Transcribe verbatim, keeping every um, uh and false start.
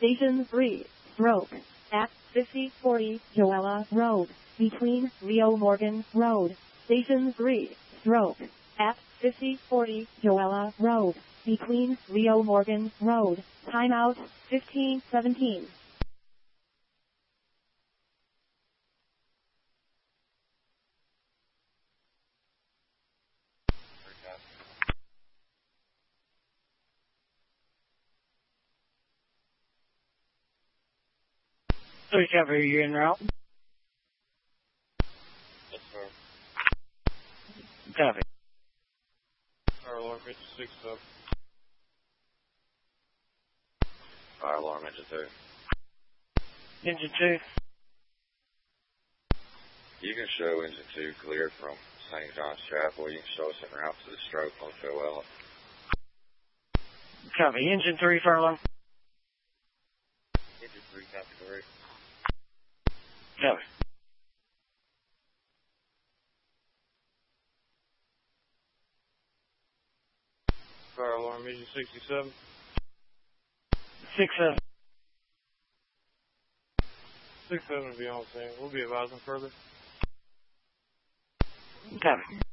Station three, stroke, at fifty forty Joella Road, between Rio Morgan Road. Station three, stroke, at fifty forty Joella Road, between Rio Morgan Road. Timeout, fifteen seventeen. three Copy, you en route? Yes, sir. Copy. Fire alarm fifty-six up. Fire alarm engine two. Engine two. You can show engine two clear from Saint John's Chapel. You can show us en route to the stroke on Joella. Copy. Engine three, fire alarm. Engine three, copy three. Copy. Fire alarm engine sixty-seven. Six seven. six seven will be on scene. We'll be advising further. Copy.